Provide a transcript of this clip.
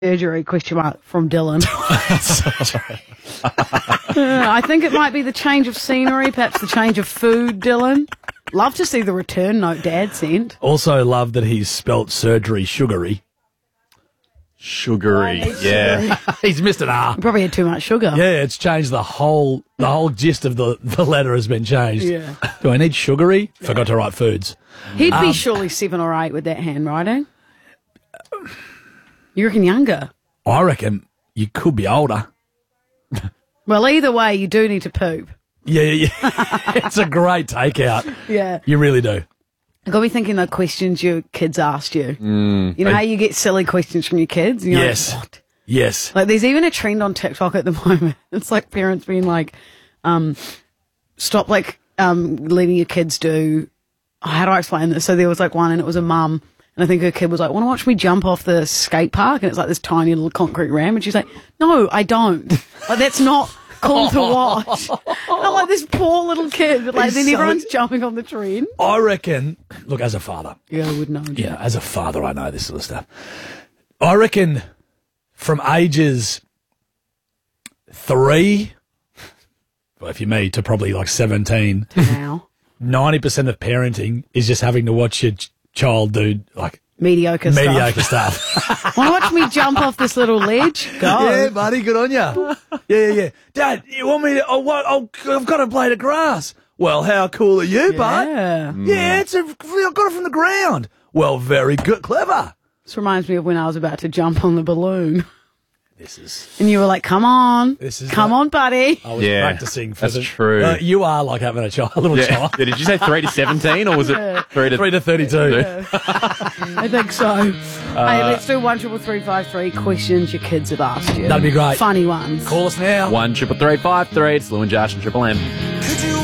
surgery, from Dylan. I think it might be the change of scenery, perhaps the change of food, Dylan. Love to see the return note Dad sent. Also love that he's spelt surgery sugary. Sugary, yeah. He's missed an R. Probably had too much sugar. Yeah, it's changed the whole gist of the letter has been changed. Yeah. Do I need sugary? Forgot to write foods. He'd be surely 7 or 8 with that handwriting. You reckon younger? I reckon you could be older. Well, either way, you do need to poop. Yeah. It's a great takeout. Yeah. You really do. I got me thinking the questions your kids asked you. You know how you get silly questions from your kids? And you're Yes. like, what? Yes. Like, there's even a trend on TikTok at the moment. It's like parents being like, stop, letting your kids do... how do I explain this? So there was, one, and it was a mum, and I think her kid was like, want to watch me jump off the skate park? And it's like this tiny little concrete ramp. And she's like, no, I don't. That's not cool to watch. And I'm like, this poor little kid. Then everyone's jumping on the trend. I reckon, look, as a father. Yeah, I would know. Yeah, as a father, I know this sort of stuff. I reckon from ages 3, well, if you're me, to probably 17. Now. 90% of parenting is just having to watch your child do mediocre stuff. Want to watch me jump off this little ledge? Go. Yeah, buddy, good on you. Yeah. Dad, you want me to? I've got a blade of grass. Well, how cool are you, bud? Yeah, I got it from the ground. Well, very good, clever. This reminds me of when I was about to jump on the balloon. And you were like, come on. Come on, buddy. I was practicing for that's true. You are like having a little child. Yeah, did you say 3 to 17 or was it 3 to 32? Yeah. I think so. Hey, let's do 13353 questions your kids have asked you. That'd be great. Funny ones. Call us now. 1 33353. It's Lou and Josh and Triple M.